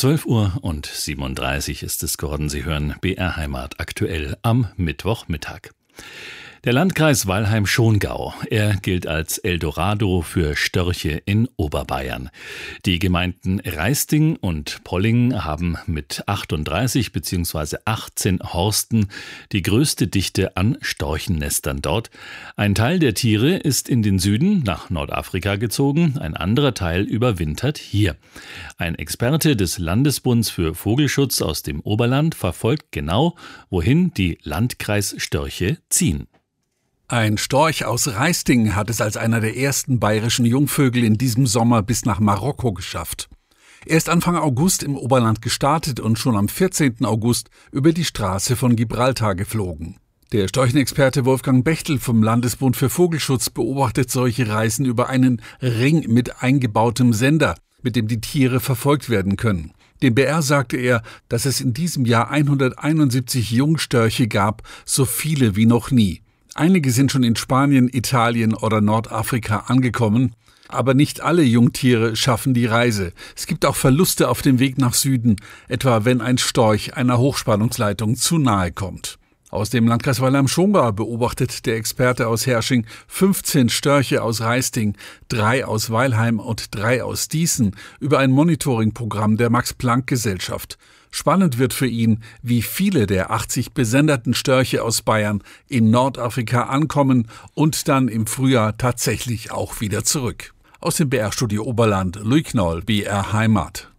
12:37 ist es geworden. Sie hören BR Heimat aktuell am Mittwochmittag. Der Landkreis Weilheim-Schongau, er gilt als Eldorado für Störche in Oberbayern. Die Gemeinden Raisting und Polling haben mit 38 bzw. 18 Horsten die größte Dichte an Storchennestern dort. Ein Teil der Tiere ist in den Süden nach Nordafrika gezogen, ein anderer Teil überwintert hier. Ein Experte des Landesbunds für Vogelschutz aus dem Oberland verfolgt genau, wohin die Landkreisstörche ziehen. Ein Storch aus Raisting hat es als einer der ersten bayerischen Jungvögel in diesem Sommer bis nach Marokko geschafft. Er ist Anfang August im Oberland gestartet und schon am 14. August über die Straße von Gibraltar geflogen. Der Storchenexperte Wolfgang Bechtel vom Landesbund für Vogelschutz beobachtet solche Reisen über einen Ring mit eingebautem Sender, mit dem die Tiere verfolgt werden können. Dem BR sagte er, dass es in diesem Jahr 171 Jungstörche gab, so viele wie noch nie. Einige sind schon in Spanien, Italien oder Nordafrika angekommen, aber nicht alle Jungtiere schaffen die Reise. Es gibt auch Verluste auf dem Weg nach Süden, etwa wenn ein Storch einer Hochspannungsleitung zu nahe kommt. Aus dem Landkreis Weilheim-Schongau beobachtet der Experte aus Hersching 15 Störche aus Raisting, 3 aus Weilheim und 3 aus Dießen über ein Monitoringprogramm der Max-Planck-Gesellschaft. Spannend wird für ihn, wie viele der 80 besenderten Störche aus Bayern in Nordafrika ankommen und dann im Frühjahr tatsächlich auch wieder zurück. Aus dem BR-Studio Oberland, Louis Knoll, BR Heimat.